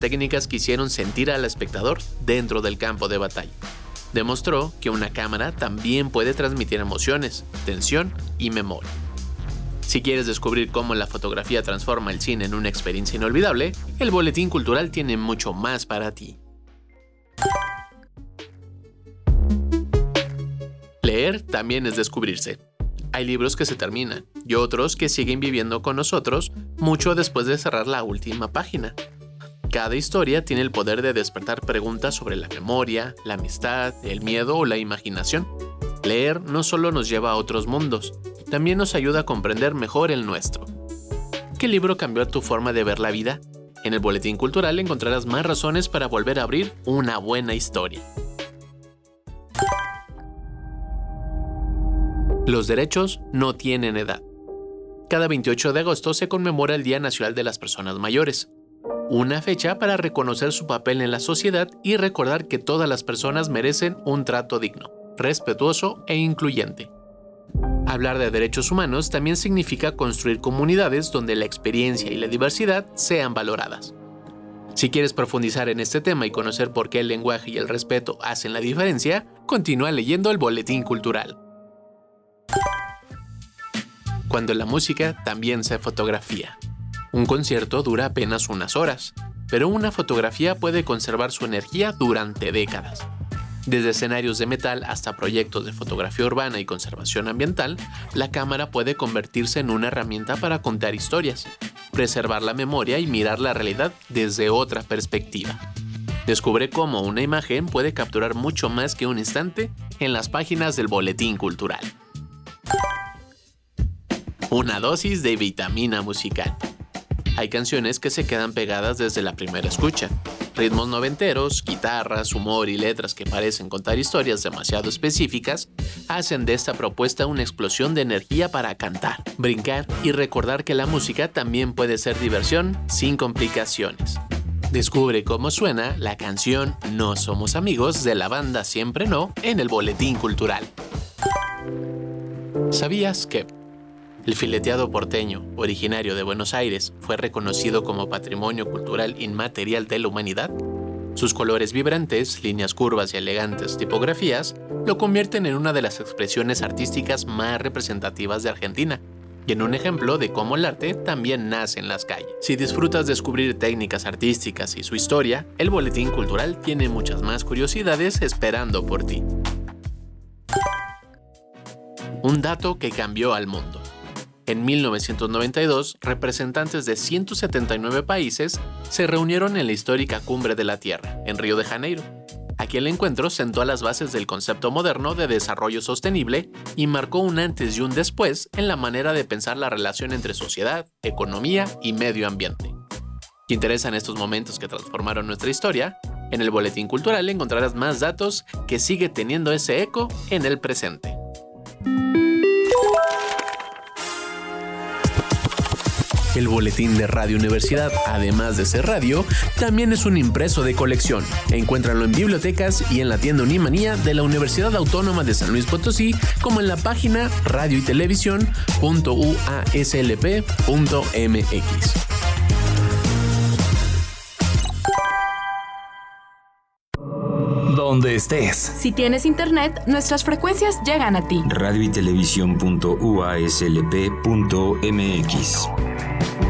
técnicas que hicieron sentir al espectador dentro del campo de batalla. Demostró que una cámara también puede transmitir emociones, tensión y memoria. Si quieres descubrir cómo la fotografía transforma el cine en una experiencia inolvidable, el Boletín Cultural tiene mucho más para ti. Leer también es descubrirse. Hay libros que se terminan y otros que siguen viviendo con nosotros mucho después de cerrar la última página. Cada historia tiene el poder de despertar preguntas sobre la memoria, la amistad, el miedo o la imaginación. Leer no solo nos lleva a otros mundos, también nos ayuda a comprender mejor el nuestro. ¿Qué libro cambió tu forma de ver la vida? En el Boletín Cultural encontrarás más razones para volver a abrir una buena historia. Los derechos no tienen edad. Cada 28 de agosto se conmemora el Día Nacional de las Personas Mayores, una fecha para reconocer su papel en la sociedad y recordar que todas las personas merecen un trato digno, respetuoso e incluyente. Hablar de derechos humanos también significa construir comunidades donde la experiencia y la diversidad sean valoradas. Si quieres profundizar en este tema y conocer por qué el lenguaje y el respeto hacen la diferencia, continúa leyendo el Boletín Cultural. Cuando la música también se fotografía. Un concierto dura apenas unas horas, pero una fotografía puede conservar su energía durante décadas. Desde escenarios de metal hasta proyectos de fotografía urbana y conservación ambiental, la cámara puede convertirse en una herramienta para contar historias, preservar la memoria y mirar la realidad desde otra perspectiva. Descubre cómo una imagen puede capturar mucho más que un instante en las páginas del Boletín Cultural. Una dosis de vitamina musical. Hay canciones que se quedan pegadas desde la primera escucha. Ritmos noventeros, guitarras, humor y letras que parecen contar historias demasiado específicas hacen de esta propuesta una explosión de energía para cantar, brincar y recordar que la música también puede ser diversión sin complicaciones. Descubre cómo suena la canción No Somos Amigos de la banda Siempre No en el Boletín Cultural. ¿Sabías que el fileteado porteño, originario de Buenos Aires, fue reconocido como Patrimonio Cultural Inmaterial de la Humanidad? Sus colores vibrantes, líneas curvas y elegantes tipografías lo convierten en una de las expresiones artísticas más representativas de Argentina y en un ejemplo de cómo el arte también nace en las calles. Si disfrutas descubrir técnicas artísticas y su historia, el Boletín Cultural tiene muchas más curiosidades esperando por ti. Un dato que cambió al mundo. En 1992, representantes de 179 países se reunieron en la histórica Cumbre de la Tierra, en Río de Janeiro. Aquel encuentro sentó las bases del concepto moderno de desarrollo sostenible y marcó un antes y un después en la manera de pensar la relación entre sociedad, economía y medio ambiente. ¿Te interesan estos momentos que transformaron nuestra historia? En el Boletín Cultural encontrarás más datos que sigue teniendo ese eco en el presente. El Boletín de Radio Universidad, además de ser radio, también es un impreso de colección. Encuéntralo en bibliotecas y en la tienda Unimanía de la Universidad Autónoma de San Luis Potosí, como en la página radioytelevisión.uaslp.mx. Donde estés. Si tienes internet, nuestras frecuencias llegan a ti. radioytelevisión.uaslp.mx.